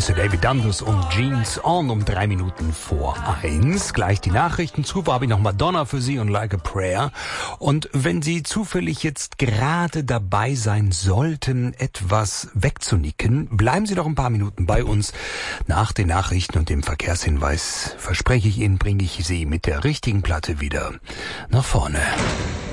Mr. David Dundas und Jeans On um 3 Minuten vor 1. Gleich die Nachrichten. Zuvor habe ich noch Madonna für Sie und Like a Prayer. Und wenn Sie zufällig jetzt gerade dabei sein sollten, etwas wegzunicken, bleiben Sie doch ein paar Minuten bei uns. Nach den Nachrichten und dem Verkehrshinweis, verspreche ich Ihnen, bringe ich Sie mit der richtigen Platte wieder nach vorne.